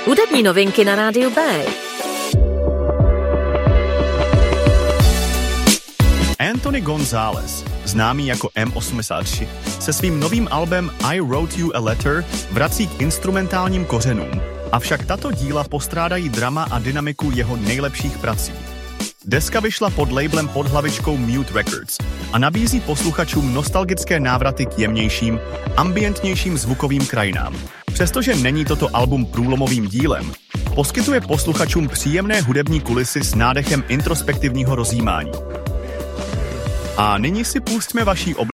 Hudební novinky na rádiu B. Anthony Gonzalez, známý jako M83, se svým novým albem I Wrote You a Letter vrací k instrumentálním kořenům, avšak tato díla postrádají drama a dynamiku jeho nejlepších prací. Deska vyšla pod labelem pod hlavičkou Mute Records a nabízí posluchačům nostalgické návraty k jemnějším, ambientnějším zvukovým krajinám. Přestože není toto album průlomovým dílem, poskytuje posluchačům příjemné hudební kulisy s nádechem introspektivního rozjímání. A nyní si pustíme vaší oblíbenou